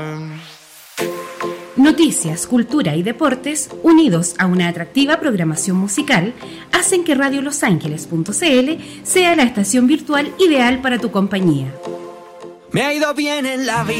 Noticias, cultura y deportes, unidos a una atractiva programación musical, hacen que radiolosangeles.cl sea la estación virtual ideal para tu compañía. Me ha ido bien en la vida.